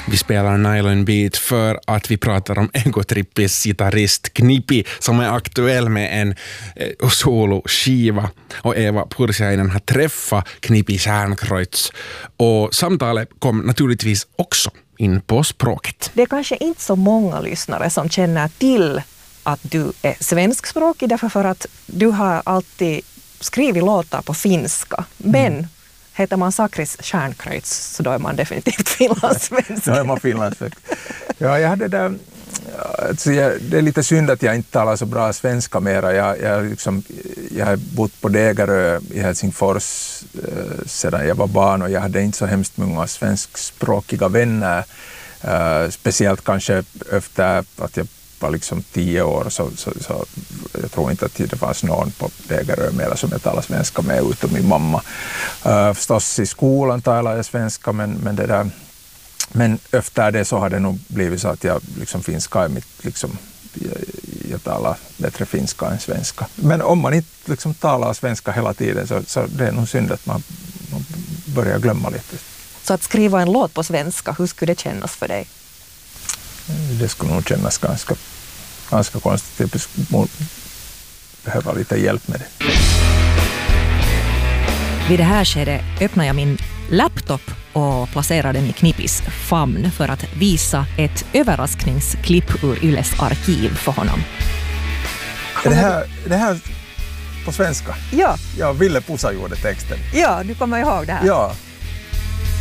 Vi spelar Nylon Beat för att vi pratar om Egotrippis gitarrist Knippi som är aktuell med en soloskiva. Och Eva Pursiainen har träffat Knippi Stjärnkreutz. Och samtalet kom naturligtvis också in på språket. Det är kanske inte så många lyssnare som känner till att du är svenskspråkig därför för att du har alltid skrivit låtar på finska. Men heter man Sakris Stjärnkreutz så då är man definitivt finlandssvensk. Då är man finlandssvensk. Ja, jag hade där, alltså det är lite synd att jag inte talar så bra svenska mera. Jag har bott på Degerö i Helsingfors sedan jag var barn och jag hade inte så hemskt många svenskspråkiga vänner. Speciellt kanske efter att jag var liksom 10 år så jag tror inte att det fanns någon på Degerö mera som jag talar svenska med utom min mamma. Förstås i skolan talar jag svenska men efter det så har det nog blivit så att jag liksom finska är mitt liksom, jag talar bättre finska än svenska. Men om man inte liksom talar svenska hela tiden så det är nog synd att man börjar glömma lite. Så att skriva en låt på svenska, hur skulle det kännas för dig? Det skulle nog kännas ganska konstigt. Jag behöver lite hjälp med det. Vid det här skedet öppnar jag min laptop och placerar den i Knippis famn för att visa ett överraskningsklipp ur Yles arkiv för honom. Är det här på svenska? Ja. Ja, Ville Pusa gjorde texten. Ja, du kommer ihåg det här. Ja.